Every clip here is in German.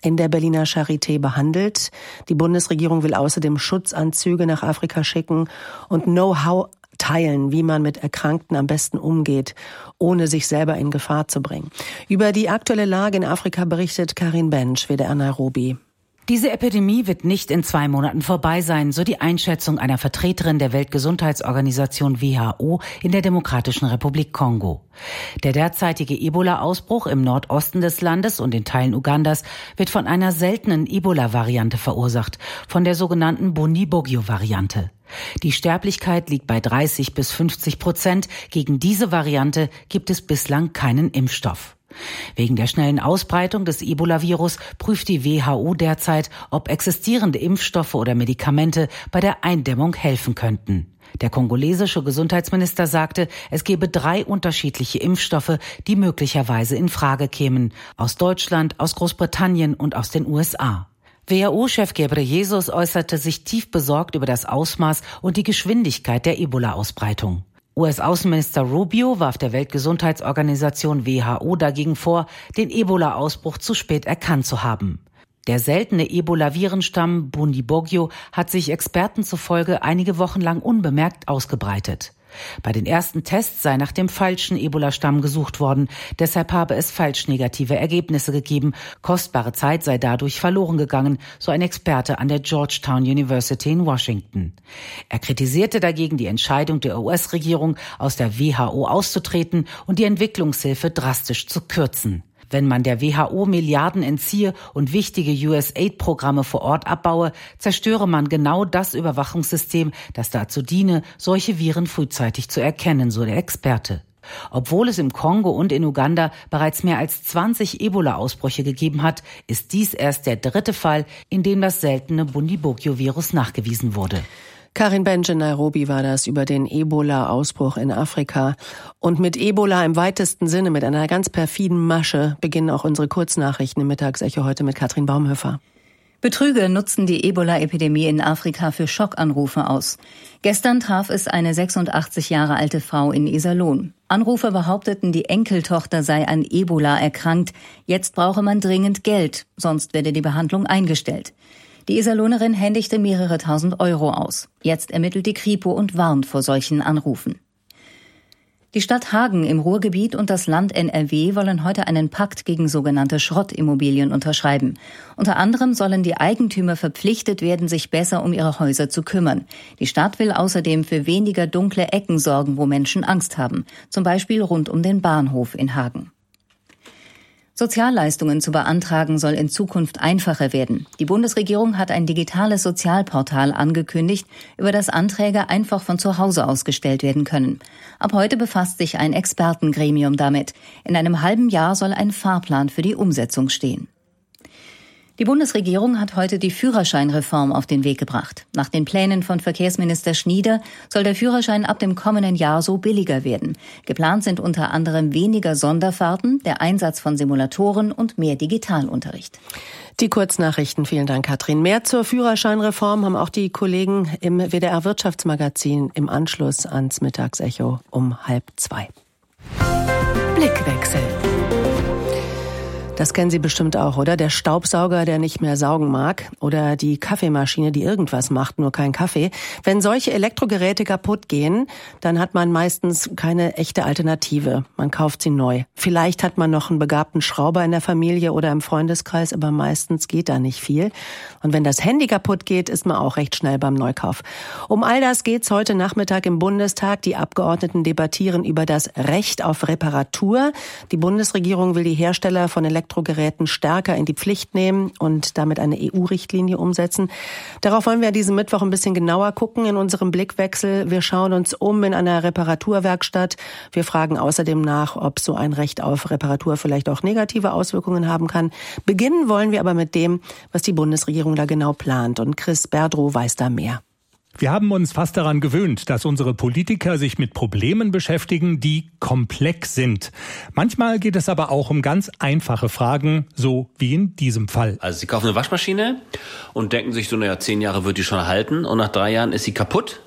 in der Berliner Charité behandelt. Die Bundesregierung will außerdem Schutzanzüge nach Afrika schicken und Know-how teilen, wie man mit Erkrankten am besten umgeht, ohne sich selber in Gefahr zu bringen. Über die aktuelle Lage in Afrika berichtet Karin Bensch, WDR Nairobi. Diese Epidemie wird nicht in 2 Monaten vorbei sein, so die Einschätzung einer Vertreterin der Weltgesundheitsorganisation WHO in der Demokratischen Republik Kongo. Der derzeitige Ebola-Ausbruch im Nordosten des Landes und in Teilen Ugandas wird von einer seltenen Ebola-Variante verursacht, von der sogenannten Bundibugyo-Variante. Die Sterblichkeit liegt bei 30-50%. Gegen diese Variante gibt es bislang keinen Impfstoff. Wegen der schnellen Ausbreitung des Ebola-Virus prüft die WHO derzeit, ob existierende Impfstoffe oder Medikamente bei der Eindämmung helfen könnten. Der kongolesische Gesundheitsminister sagte, es gebe 3 unterschiedliche Impfstoffe, die möglicherweise in Frage kämen. Aus Deutschland, aus Großbritannien und aus den USA. WHO-Chef Ghebreyesus äußerte sich tief besorgt über das Ausmaß und die Geschwindigkeit der Ebola-Ausbreitung. US-Außenminister Rubio warf der Weltgesundheitsorganisation WHO dagegen vor, den Ebola-Ausbruch zu spät erkannt zu haben. Der seltene Ebola-Virenstamm Bundibugyo hat sich Experten zufolge einige Wochen lang unbemerkt ausgebreitet. Bei den ersten Tests sei nach dem falschen Ebola-Stamm gesucht worden. Deshalb habe es falsch negative Ergebnisse gegeben. Kostbare Zeit sei dadurch verloren gegangen, so ein Experte an der Georgetown University in Washington. Er kritisierte dagegen die Entscheidung der US-Regierung, aus der WHO auszutreten und die Entwicklungshilfe drastisch zu kürzen. Wenn man der WHO Milliarden entziehe und wichtige USAID-Programme vor Ort abbaue, zerstöre man genau das Überwachungssystem, das dazu diene, solche Viren frühzeitig zu erkennen, so der Experte. Obwohl es im Kongo und in Uganda bereits mehr als 20 Ebola-Ausbrüche gegeben hat, ist dies erst der 3. Fall, in dem das seltene Bundibugyo-Virus nachgewiesen wurde. Karin Bensch in Nairobi war das über den Ebola-Ausbruch in Afrika. Und mit Ebola im weitesten Sinne, mit einer ganz perfiden Masche, beginnen auch unsere Kurznachrichten im Mittagsecho heute mit Katrin Baumhöfer. Betrüger nutzen die Ebola-Epidemie in Afrika für Schockanrufe aus. Gestern traf es eine 86 Jahre alte Frau in Iserlohn. Anrufer behaupteten, die Enkeltochter sei an Ebola erkrankt. Jetzt brauche man dringend Geld, sonst werde die Behandlung eingestellt. Die Iserlohnerin händigte mehrere tausend Euro aus. Jetzt ermittelt die Kripo und warnt vor solchen Anrufen. Die Stadt Hagen im Ruhrgebiet und das Land NRW wollen heute einen Pakt gegen sogenannte Schrottimmobilien unterschreiben. Unter anderem sollen die Eigentümer verpflichtet werden, sich besser um ihre Häuser zu kümmern. Die Stadt will außerdem für weniger dunkle Ecken sorgen, wo Menschen Angst haben. Zum Beispiel rund um den Bahnhof in Hagen. Sozialleistungen zu beantragen soll in Zukunft einfacher werden. Die Bundesregierung hat ein digitales Sozialportal angekündigt, über das Anträge einfach von zu Hause aus gestellt werden können. Ab heute befasst sich ein Expertengremium damit. In einem halben Jahr soll ein Fahrplan für die Umsetzung stehen. Die Bundesregierung hat heute die Führerscheinreform auf den Weg gebracht. Nach den Plänen von Verkehrsminister Schnieder soll der Führerschein ab dem kommenden Jahr so billiger werden. Geplant sind unter anderem weniger Sonderfahrten, der Einsatz von Simulatoren und mehr Digitalunterricht. Die Kurznachrichten, vielen Dank, Katrin. Mehr zur Führerscheinreform haben auch die Kollegen im WDR Wirtschaftsmagazin im Anschluss ans Mittagsecho um 1:30. Blickwechsel. Das kennen Sie bestimmt auch, oder? Der Staubsauger, der nicht mehr saugen mag. Oder die Kaffeemaschine, die irgendwas macht, nur kein Kaffee. Wenn solche Elektrogeräte kaputt gehen, dann hat man meistens keine echte Alternative. Man kauft sie neu. Vielleicht hat man noch einen begabten Schrauber in der Familie oder im Freundeskreis, aber meistens geht da nicht viel. Und wenn das Handy kaputt geht, ist man auch recht schnell beim Neukauf. Um all das geht's heute Nachmittag im Bundestag. Die Abgeordneten debattieren über das Recht auf Reparatur. Die Bundesregierung will die Hersteller von Elektrogeräten stärker in die Pflicht nehmen und damit eine EU-Richtlinie umsetzen. Darauf wollen wir diesen Mittwoch ein bisschen genauer gucken in unserem Blickwechsel. Wir schauen uns um in einer Reparaturwerkstatt. Wir fragen außerdem nach, ob so ein Recht auf Reparatur vielleicht auch negative Auswirkungen haben kann. Beginnen wollen wir aber mit dem, was die Bundesregierung da genau plant. Und Chris Berdrow weiß da mehr. Wir haben uns fast daran gewöhnt, dass unsere Politiker sich mit Problemen beschäftigen, die komplex sind. Manchmal geht es aber auch um ganz einfache Fragen, so wie in diesem Fall. Also Sie kaufen eine Waschmaschine und denken sich so, 10 Jahre wird die schon halten und nach 3 Jahren ist sie kaputt.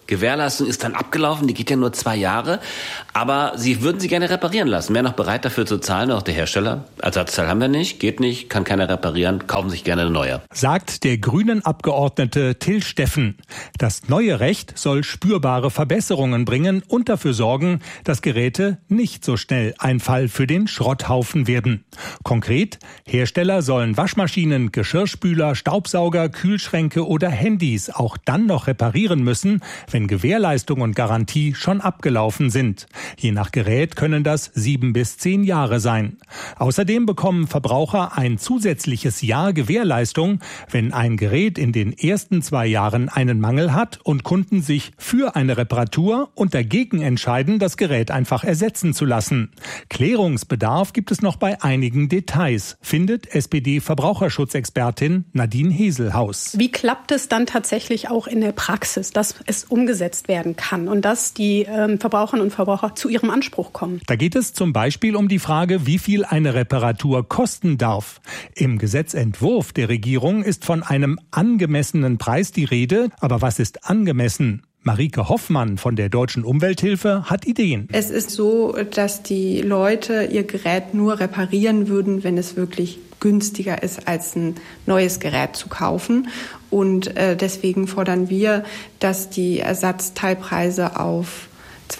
Gewährleistung ist dann abgelaufen, die geht ja nur 2 Jahre, aber Sie würden sie gerne reparieren lassen. Wer noch bereit dafür zu zahlen, auch der Hersteller? Ersatzteil haben wir nicht, geht nicht, kann keiner reparieren, kaufen sich gerne eine neue. Sagt der grünen Abgeordnete Till Steffen. Das neue Recht soll spürbare Verbesserungen bringen und dafür sorgen, dass Geräte nicht so schnell ein Fall für den Schrotthaufen werden. Konkret, Hersteller sollen Waschmaschinen, Geschirrspüler, Staubsauger, Kühlschränke oder Handys auch dann noch reparieren müssen, wenn Gewährleistung und Garantie schon abgelaufen sind. Je nach Gerät können das 7 bis 10 Jahre sein. Außerdem bekommen Verbraucher ein zusätzliches Jahr Gewährleistung, wenn ein Gerät in den ersten 2 Jahren einen Mangel hat und Kunden sich für eine Reparatur und dagegen entscheiden, das Gerät einfach ersetzen zu lassen. Klärungsbedarf gibt es noch bei einigen Details, findet SPD-Verbraucherschutzexpertin Nadine Heselhaus. Wie klappt es dann tatsächlich auch in der Praxis, dass es umgesetzt werden kann und dass die Verbraucherinnen und Verbraucher zu ihrem Anspruch kommen? Da geht es zum Beispiel um die Frage, wie viel eine Reparatur kosten darf. Im Gesetzentwurf der Regierung ist von einem angemessenen Preis die Rede. Aber was ist angemessen? Marike Hoffmann von der Deutschen Umwelthilfe hat Ideen. Es ist so, dass die Leute ihr Gerät nur reparieren würden, wenn es wirklich günstiger ist, als ein neues Gerät zu kaufen. Und deswegen fordern wir, dass die Ersatzteilpreise auf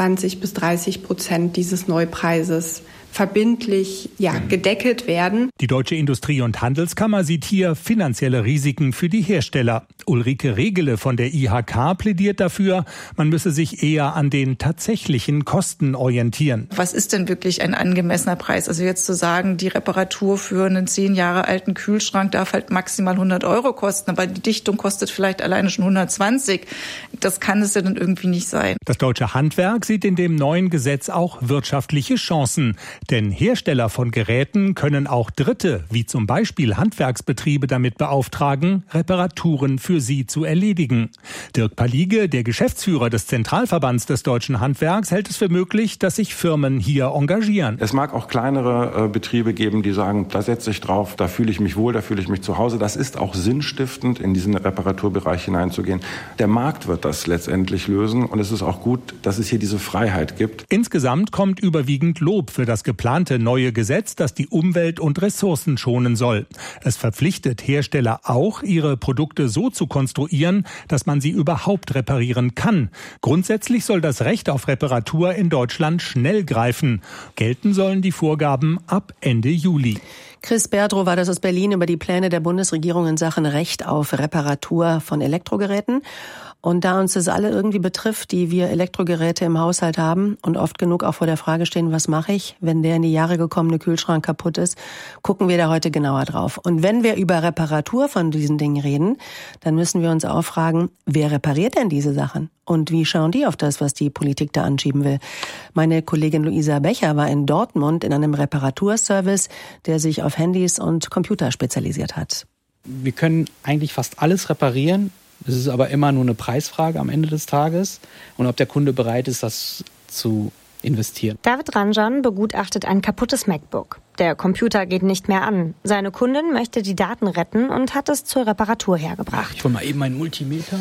20-30% dieses Neupreises verbindlich gedeckelt werden. Die Deutsche Industrie- und Handelskammer sieht hier finanzielle Risiken für die Hersteller. Ulrike Regele von der IHK plädiert dafür, man müsse sich eher an den tatsächlichen Kosten orientieren. Was ist denn wirklich ein angemessener Preis? Also jetzt zu sagen, die Reparatur für einen 10 Jahre alten Kühlschrank darf halt maximal 100 € kosten, aber die Dichtung kostet vielleicht alleine schon 120. Das kann es ja dann irgendwie nicht sein. Das deutsche Handwerk sieht in dem neuen Gesetz auch wirtschaftliche Chancen. Denn Hersteller von Geräten können auch Dritte, wie zum Beispiel Handwerksbetriebe, damit beauftragen, Reparaturen für sie zu erledigen. Dirk Palige, der Geschäftsführer des Zentralverbands des deutschen Handwerks, hält es für möglich, dass sich Firmen hier engagieren. Es mag auch kleinere Betriebe geben, die sagen, da setze ich drauf, da fühle ich mich wohl, da fühle ich mich zu Hause. Das ist auch sinnstiftend, in diesen Reparaturbereich hineinzugehen. Der Markt wird das letztendlich lösen und es ist auch gut, dass es hier diese Freiheit gibt. Insgesamt kommt überwiegend Lob für das geplante neue Gesetz, das die Umwelt und Ressourcen schonen soll. Es verpflichtet Hersteller auch, ihre Produkte so zu konstruieren, dass man sie überhaupt reparieren kann. Grundsätzlich soll das Recht auf Reparatur in Deutschland schnell greifen. Gelten sollen die Vorgaben ab Ende Juli. Chris Berdrow war das aus Berlin über die Pläne der Bundesregierung in Sachen Recht auf Reparatur von Elektrogeräten. Und da uns das alle irgendwie betrifft, die wir Elektrogeräte im Haushalt haben und oft genug auch vor der Frage stehen, was mache ich, wenn der in die Jahre gekommene Kühlschrank kaputt ist, gucken wir da heute genauer drauf. Und wenn wir über Reparatur von diesen Dingen reden, dann müssen wir uns auch fragen, wer repariert denn diese Sachen? Und wie schauen die auf das, was die Politik da anschieben will? Meine Kollegin Luisa Becher war in Dortmund in einem Reparaturservice, der sich auf Handys und Computer spezialisiert hat. Wir können eigentlich fast alles reparieren. Es ist aber immer nur eine Preisfrage am Ende des Tages und ob der Kunde bereit ist, das zu investieren. David Ranjan begutachtet ein kaputtes MacBook. Der Computer geht nicht mehr an. Seine Kundin möchte die Daten retten und hat es zur Reparatur hergebracht. Ich hole mal eben meinen Multimeter.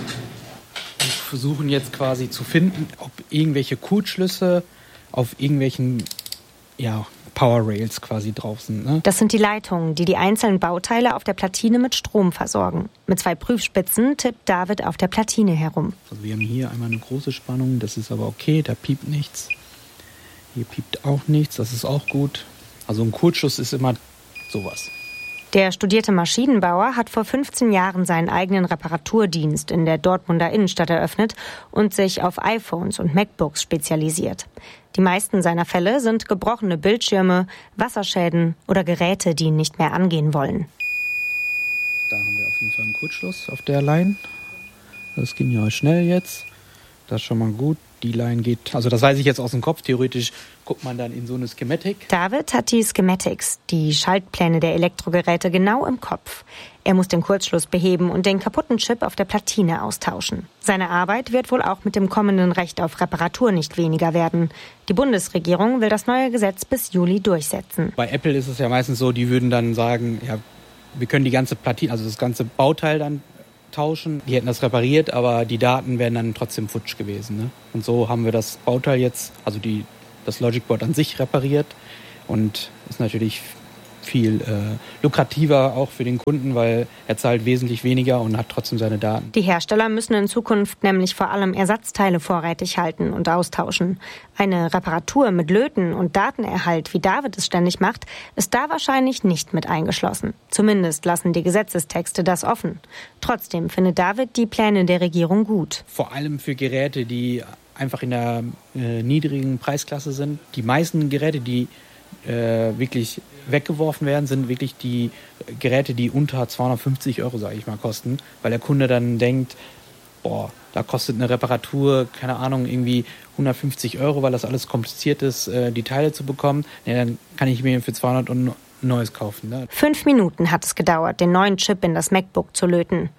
Wir versuchen jetzt quasi zu finden, ob irgendwelche Kurzschlüsse auf irgendwelchen Power Rails quasi drauf sind. Ne? Das sind die Leitungen, die die einzelnen Bauteile auf der Platine mit Strom versorgen. Mit 2 Prüfspitzen tippt David auf der Platine herum. Also wir haben hier einmal eine große Spannung, das ist aber okay, da piept nichts. Hier piept auch nichts, das ist auch gut. Also ein Kurzschluss ist immer sowas. Der studierte Maschinenbauer hat vor 15 Jahren seinen eigenen Reparaturdienst in der Dortmunder Innenstadt eröffnet und sich auf iPhones und MacBooks spezialisiert. Die meisten seiner Fälle sind gebrochene Bildschirme, Wasserschäden oder Geräte, die nicht mehr angehen wollen. Da haben wir auf jeden Fall einen Kurzschluss auf der Line. Das ging ja schnell jetzt. Das ist schon mal gut. Die Line geht, also das weiß ich jetzt aus dem Kopf, theoretisch guckt man dann in so eine Schematik. David hat die Schematics, die Schaltpläne der Elektrogeräte, genau im Kopf. Er muss den Kurzschluss beheben und den kaputten Chip auf der Platine austauschen. Seine Arbeit wird wohl auch mit dem kommenden Recht auf Reparatur nicht weniger werden. Die Bundesregierung will das neue Gesetz bis Juli durchsetzen. Bei Apple ist es ja meistens so, die würden dann sagen, ja, wir können die ganze Platine, also das ganze Bauteil dann austauschen. Die hätten das repariert, aber die Daten wären dann trotzdem futsch gewesen. Ne? Und so haben wir das Bauteil jetzt, also das Logic Board an sich repariert und ist natürlich viel lukrativer auch für den Kunden, weil er zahlt wesentlich weniger und hat trotzdem seine Daten. Die Hersteller müssen in Zukunft nämlich vor allem Ersatzteile vorrätig halten und austauschen. Eine Reparatur mit Löten und Datenerhalt, wie David es ständig macht, ist da wahrscheinlich nicht mit eingeschlossen. Zumindest lassen die Gesetzestexte das offen. Trotzdem findet David die Pläne der Regierung gut. Vor allem für Geräte, die einfach in der niedrigen Preisklasse sind. Die meisten Geräte, die wirklich weggeworfen werden, sind wirklich die Geräte, die unter 250 €, sage ich mal, kosten, weil der Kunde dann denkt, da kostet eine Reparatur, keine Ahnung, irgendwie 150 €, weil das alles kompliziert ist, die Teile zu bekommen. Ja, dann kann ich mir für 200 € ein neues kaufen. Ne? 5 Minuten hat es gedauert, den neuen Chip in das MacBook zu löten.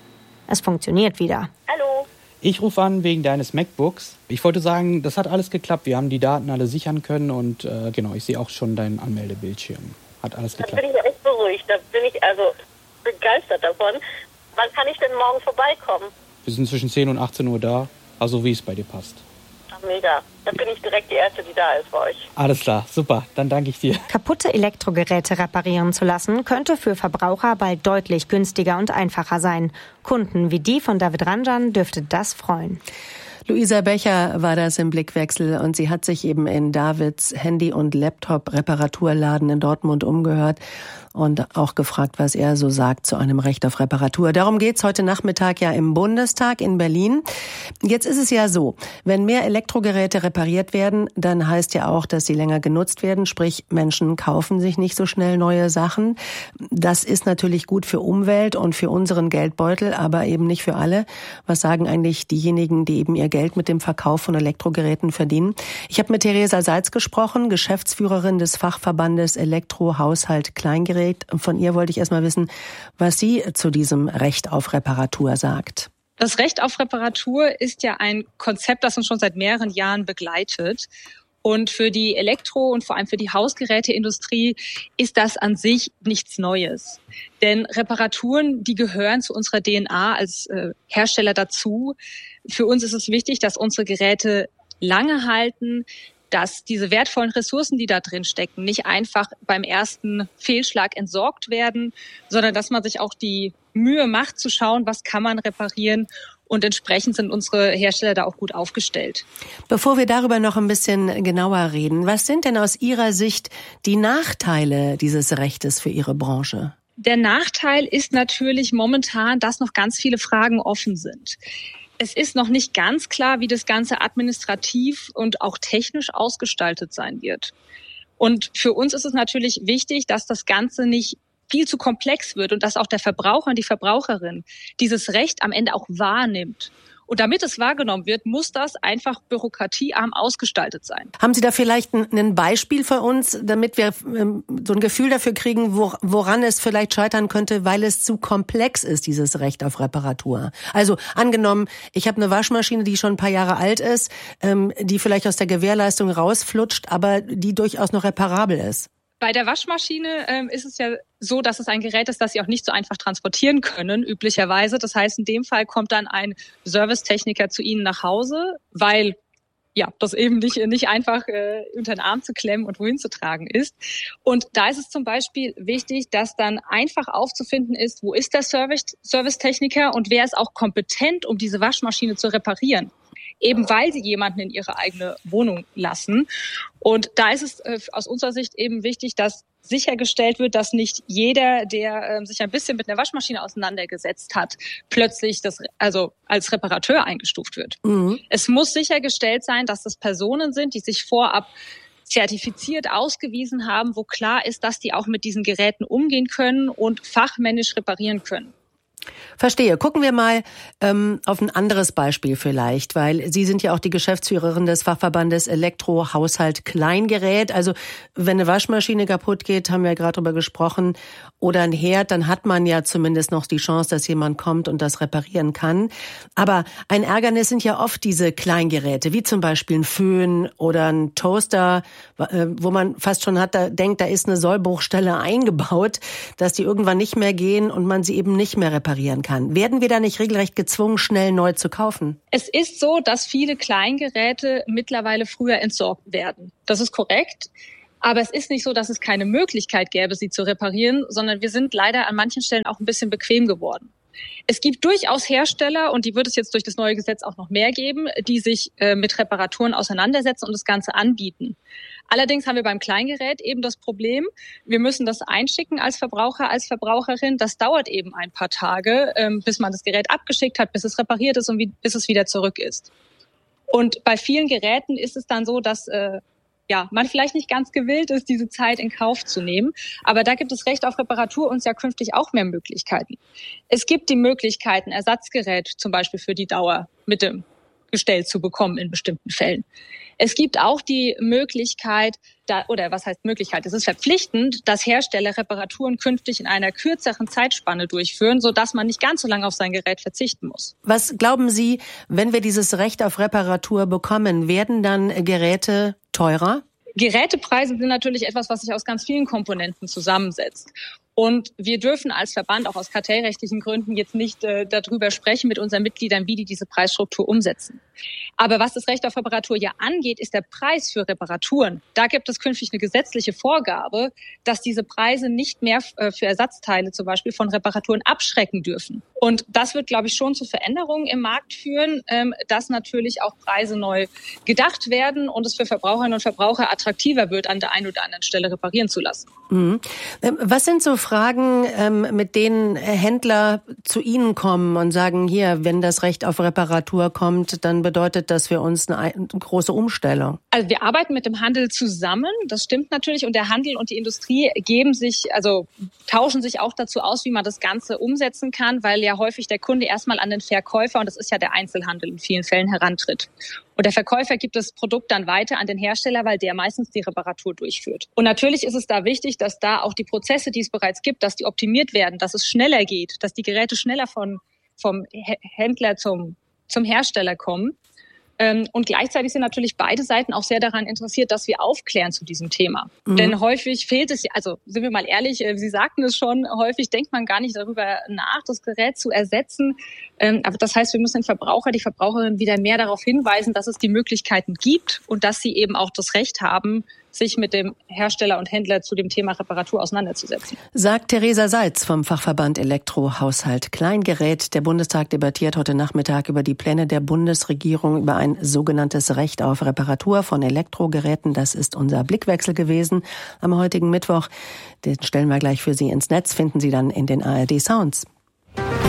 Es funktioniert wieder. Hallo. Ich rufe an wegen deines MacBooks. Ich wollte sagen, das hat alles geklappt. Wir haben die Daten alle sichern können und genau, ich sehe auch schon deinen Anmeldebildschirm. Hat alles geklappt. Da bin ich echt beruhigt. Da bin ich also begeistert davon. Wann kann ich denn morgen vorbeikommen? Wir sind zwischen 10 und 18 Uhr da, also wie es bei dir passt. Ach, mega. Dann bin ich direkt die Erste, die da ist bei euch. Alles klar, super. Dann danke ich dir. Kaputte Elektrogeräte reparieren zu lassen, könnte für Verbraucher bald deutlich günstiger und einfacher sein. Kunden wie die von David Ranjan dürfte das freuen. Luisa Becher war das im Blickwechsel und sie hat sich eben in Davids Handy- und Laptop-Reparaturladen in Dortmund umgehört und auch gefragt, was er so sagt zu einem Recht auf Reparatur. Darum geht's heute Nachmittag ja im Bundestag in Berlin. Jetzt ist es ja so, wenn mehr Elektrogeräte repariert werden, dann heißt ja auch, dass sie länger genutzt werden, sprich Menschen kaufen sich nicht so schnell neue Sachen. Das ist natürlich gut für Umwelt und für unseren Geldbeutel, aber eben nicht für alle. Was sagen eigentlich diejenigen, die eben ihr Geld mit dem Verkauf von Elektrogeräten verdienen? Ich habe mit Theresa Seitz gesprochen, Geschäftsführerin des Fachverbandes Elektro, Haushalt, Kleingerät. Von ihr wollte ich erst mal wissen, was sie zu diesem Recht auf Reparatur sagt. Das Recht auf Reparatur ist ja ein Konzept, das uns schon seit mehreren Jahren begleitet. Und für die Elektro- und vor allem für die Hausgeräteindustrie ist das an sich nichts Neues. Denn Reparaturen, die gehören zu unserer DNA als Hersteller dazu. Für uns ist es wichtig, dass unsere Geräte lange halten, dass diese wertvollen Ressourcen, die da drin stecken, nicht einfach beim ersten Fehlschlag entsorgt werden, sondern dass man sich auch die Mühe macht, zu schauen, was kann man reparieren. Und entsprechend sind unsere Hersteller da auch gut aufgestellt. Bevor wir darüber noch ein bisschen genauer reden, was sind denn aus Ihrer Sicht die Nachteile dieses Rechtes für Ihre Branche? Der Nachteil ist natürlich momentan, dass noch ganz viele Fragen offen sind. Es ist noch nicht ganz klar, wie das Ganze administrativ und auch technisch ausgestaltet sein wird. Und für uns ist es natürlich wichtig, dass das Ganze nicht viel zu komplex wird und dass auch der Verbraucher und die Verbraucherin dieses Recht am Ende auch wahrnimmt. Und damit es wahrgenommen wird, muss das einfach bürokratiearm ausgestaltet sein. Haben Sie da vielleicht ein Beispiel für uns, damit wir so ein Gefühl dafür kriegen, woran es vielleicht scheitern könnte, weil es zu komplex ist, dieses Recht auf Reparatur? Also angenommen, ich habe eine Waschmaschine, die schon ein paar Jahre alt ist, die vielleicht aus der Gewährleistung rausflutscht, aber die durchaus noch reparabel ist. Bei der Waschmaschine ist es ja so, dass es ein Gerät ist, das Sie auch nicht so einfach transportieren können, üblicherweise. Das heißt, in dem Fall kommt dann ein Servicetechniker zu Ihnen nach Hause, weil ja das eben nicht einfach unter den Arm zu klemmen und wohin zu tragen ist. Und da ist es zum Beispiel wichtig, dass dann einfach aufzufinden ist, wo ist der Servicetechniker und wer ist auch kompetent, um diese Waschmaschine zu reparieren. Eben weil sie jemanden in ihre eigene Wohnung lassen. Und da ist es aus unserer Sicht eben wichtig, dass sichergestellt wird, dass nicht jeder, der sich ein bisschen mit einer Waschmaschine auseinandergesetzt hat, plötzlich als Reparateur eingestuft wird. Mhm. Es muss sichergestellt sein, dass das Personen sind, die sich vorab zertifiziert ausgewiesen haben, wo klar ist, dass die auch mit diesen Geräten umgehen können und fachmännisch reparieren können. Verstehe. Gucken wir mal auf ein anderes Beispiel vielleicht, weil Sie sind ja auch die Geschäftsführerin des Fachverbandes Elektro, Haushalt, Kleingerät. Also wenn eine Waschmaschine kaputt geht, haben wir ja gerade drüber gesprochen, oder ein Herd, dann hat man ja zumindest noch die Chance, dass jemand kommt und das reparieren kann. Aber ein Ärgernis sind ja oft diese Kleingeräte, wie zum Beispiel ein Föhn oder ein Toaster, wo man fast schon denkt, da ist eine Sollbruchstelle eingebaut, dass die irgendwann nicht mehr gehen und man sie eben nicht mehr repariert reparieren kann. Werden wir da nicht regelrecht gezwungen, schnell neu zu kaufen? Es ist so, dass viele Kleingeräte mittlerweile früher entsorgt werden. Das ist korrekt. Aber es ist nicht so, dass es keine Möglichkeit gäbe, sie zu reparieren, sondern wir sind leider an manchen Stellen auch ein bisschen bequem geworden. Es gibt durchaus Hersteller, und die wird es jetzt durch das neue Gesetz auch noch mehr geben, die sich mit Reparaturen auseinandersetzen und das Ganze anbieten. Allerdings haben wir beim Kleingerät eben das Problem, wir müssen das einschicken als Verbraucher, als Verbraucherin. Das dauert eben ein paar Tage, bis man das Gerät abgeschickt hat, bis es repariert ist und bis es wieder zurück ist. Und bei vielen Geräten ist es dann so, dass man vielleicht nicht ganz gewillt ist, diese Zeit in Kauf zu nehmen. Aber da gibt es Recht auf Reparatur uns ja künftig auch mehr Möglichkeiten. Es gibt die Möglichkeit, ein Ersatzgerät zum Beispiel für die Dauer mit dem Gestell zu bekommen in bestimmten Fällen. Es gibt auch die Möglichkeit, es ist verpflichtend, dass Hersteller Reparaturen künftig in einer kürzeren Zeitspanne durchführen, sodass man nicht ganz so lange auf sein Gerät verzichten muss. Was glauben Sie, wenn wir dieses Recht auf Reparatur bekommen, werden dann Geräte teurer? Gerätepreise sind natürlich etwas, was sich aus ganz vielen Komponenten zusammensetzt. Und wir dürfen als Verband auch aus kartellrechtlichen Gründen jetzt nicht darüber sprechen mit unseren Mitgliedern, wie die diese Preisstruktur umsetzen. Aber was das Recht auf Reparatur ja angeht, ist der Preis für Reparaturen. Da gibt es künftig eine gesetzliche Vorgabe, dass diese Preise nicht mehr für Ersatzteile zum Beispiel von Reparaturen abschrecken dürfen. Und das wird, glaube ich, schon zu Veränderungen im Markt führen, dass natürlich auch Preise neu gedacht werden und es für Verbraucherinnen und Verbraucher attraktiver wird, an der einen oder anderen Stelle reparieren zu lassen. Mhm. Was sind so Fragen, mit denen Händler zu Ihnen kommen und sagen, hier, wenn das Recht auf Reparatur kommt, dann bedeutet das für uns eine große Umstellung? Also wir arbeiten mit dem Handel zusammen, das stimmt natürlich. Und der Handel und die Industrie tauschen sich auch dazu aus, wie man das Ganze umsetzen kann, weil ja häufig der Kunde erstmal an den Verkäufer, und das ist ja der Einzelhandel in vielen Fällen, herantritt. Und der Verkäufer gibt das Produkt dann weiter an den Hersteller, weil der meistens die Reparatur durchführt. Und natürlich ist es da wichtig, dass da auch die Prozesse, die es bereits gibt, dass die optimiert werden, dass es schneller geht, dass die Geräte schneller vom Händler zum Hersteller kommen. Und gleichzeitig sind natürlich beide Seiten auch sehr daran interessiert, dass wir aufklären zu diesem Thema. Mhm. Denn häufig fehlt es, also sind wir mal ehrlich, Sie sagten es schon, häufig denkt man gar nicht darüber nach, das Gerät zu ersetzen. Aber das heißt, wir müssen den Verbraucher, die Verbraucherin wieder mehr darauf hinweisen, dass es die Möglichkeiten gibt und dass sie eben auch das Recht haben, sich mit dem Hersteller und Händler zu dem Thema Reparatur auseinanderzusetzen. Sagt Theresa Seitz vom Fachverband Elektro, Haushalt, Kleingerät. Der Bundestag debattiert heute Nachmittag über die Pläne der Bundesregierung über ein sogenanntes Recht auf Reparatur von Elektrogeräten. Das ist unser Blickwechsel gewesen am heutigen Mittwoch. Den stellen wir gleich für Sie ins Netz, finden Sie dann in den ARD Sounds.